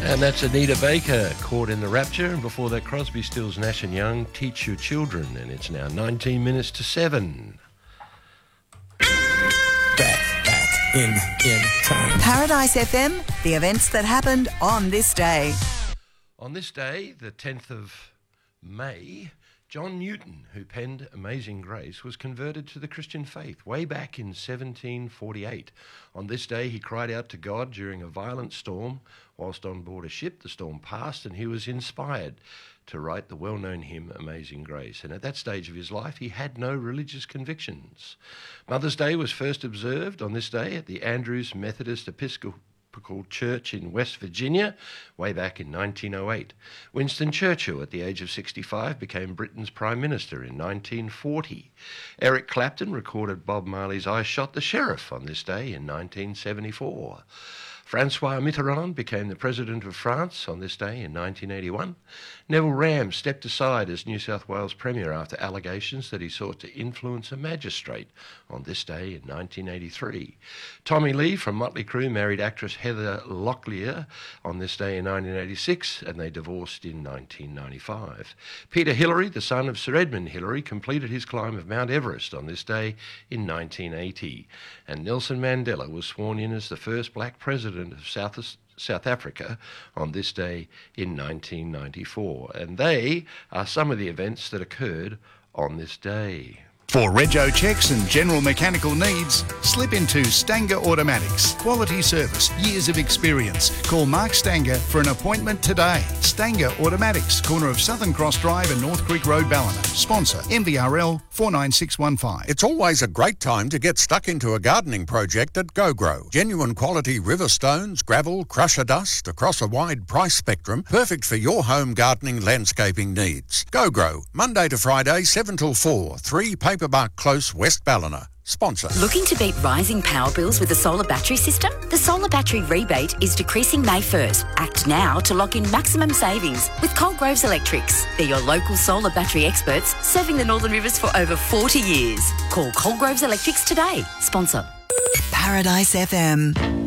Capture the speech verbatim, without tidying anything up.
And that's Anita Baker, Caught in the Rapture. And before that, Crosby, Stills, Nash and Young, Teach Your Children. And it's now nineteen minutes to seven. Back, back, in, in time. Paradise F M, the events that happened on this day. On this day, the tenth of May, John Newton, who penned Amazing Grace, was converted to the Christian faith way back in seventeen forty-eight. On this day, he cried out to God during a violent storm. Whilst on board a ship, the storm passed and he was inspired to write the well-known hymn Amazing Grace. And at that stage of his life, he had no religious convictions. Mother's Day was first observed on this day at the Andrews Methodist Episcopal Church in West Virginia way back in nineteen oh eight. Winston Churchill, at the age of sixty-five, became Britain's Prime Minister in nineteen forty. Eric Clapton recorded Bob Marley's I Shot the Sheriff on this day in nineteen seventy-four. Francois Mitterrand became the President of France on this day in nineteen eighty-one. Neville Ram stepped aside as New South Wales Premier after allegations that he sought to influence a magistrate on this day in nineteen eighty-three. Tommy Lee from Motley Crue married actress Heather Locklear on this day in nineteen eighty-six, and they divorced in nineteen ninety-five. Peter Hillary, the son of Sir Edmund Hillary, completed his climb of Mount Everest on this day in nineteen eighty. And Nelson Mandela was sworn in as the first black president of South, South Africa on this day in nineteen ninety-four. And they are some of the events that occurred on this day. For rego checks and general mechanical needs, slip into Stanger Automatics. Quality service, years of experience. Call Mark Stanger for an appointment today. Stanger Automatics, corner of Southern Cross Drive and North Creek Road, Ballina. Sponsor M V R L four nine six one five. It's always a great time to get stuck into a gardening project at GoGrow. Genuine quality river stones, gravel, crusher dust across a wide price spectrum, perfect for your home gardening landscaping needs. GoGrow, Monday to Friday, seven till four, three Paper Bark Close, West Ballina. Sponsor. Looking to beat rising power bills with a solar battery system? The solar battery rebate is decreasing May first. Act now to lock in maximum savings with Coldgroves Electrics. They're your local solar battery experts serving the Northern Rivers for over forty years. Call Coldgroves Electrics today. Sponsor. Paradise F M.